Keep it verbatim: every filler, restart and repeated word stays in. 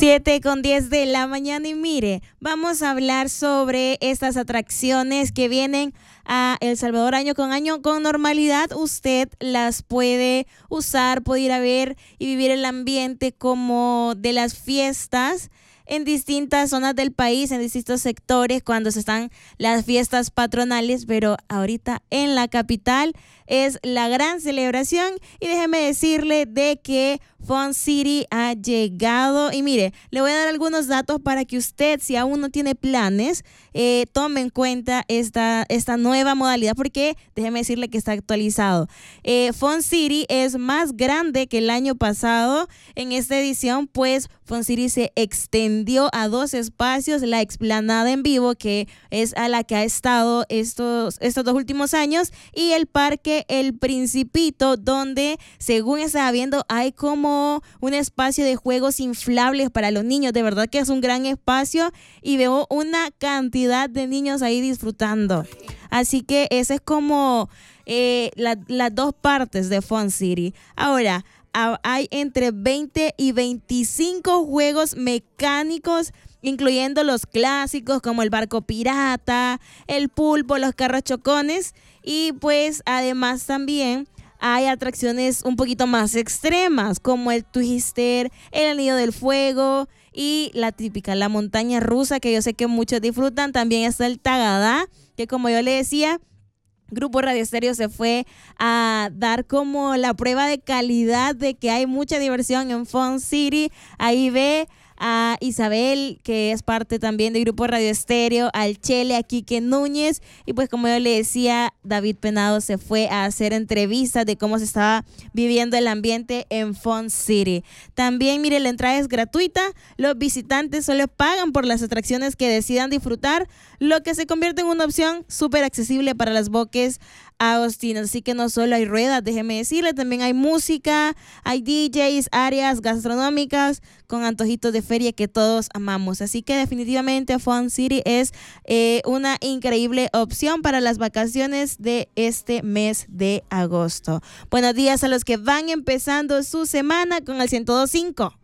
Siete con diez de la mañana y mire, vamos a hablar sobre estas atracciones que vienen a El Salvador año con año con normalidad. Usted las puede usar, puede ir a ver y vivir el ambiente como de las fiestas en distintas zonas del país, en distintos sectores cuando se están las fiestas patronales, pero ahorita en la capital es la gran celebración y déjeme decirle de que Fun City ha llegado y mire, le voy a dar algunos datos para que usted, si aún no tiene planes, eh, tome en cuenta esta, esta nueva modalidad porque déjeme decirle que está actualizado. Eh, Fun City es más grande que el año pasado. En esta edición, pues Fun City se extendió a dos espacios, la explanada en vivo, que es a la que ha estado estos, estos dos últimos años, y el parque El Principito, donde según estaba viendo hay como un espacio de juegos inflables para los niños. De verdad que es un gran espacio y veo una cantidad de niños ahí disfrutando. Así que esa es como eh, la, las dos partes de Fun City. Ahora, hay entre veinte y veinticinco juegos mecánicos, incluyendo los clásicos como el barco pirata, el pulpo, los carros chocones, y pues además también hay atracciones un poquito más extremas como el Twister, el Anillo del Fuego y la típica, la montaña rusa, que yo sé que muchos disfrutan. También está el Tagadá, que como yo le decía, Grupo Radio Estéreo se fue a dar como la prueba de calidad de que hay mucha diversión en Fun City. Ahí ve a Isabel, que es parte también del Grupo Radio Estéreo, al Chele, a Quique Núñez, y pues como yo le decía, David Penado se fue a hacer entrevistas de cómo se estaba viviendo el ambiente en Fun City. También, mire, la entrada es gratuita, los visitantes solo pagan por las atracciones que decidan disfrutar, lo que se convierte en una opción súper accesible para las boques agostinas. Así que no solo hay ruedas, déjeme decirle, también hay música, hay D Js, áreas gastronómicas con antojitos de feria que todos amamos. Así que definitivamente Fun City es eh, una increíble opción para las vacaciones de este mes de agosto. Buenos días a los que van empezando su semana con el ciento dos punto cinco.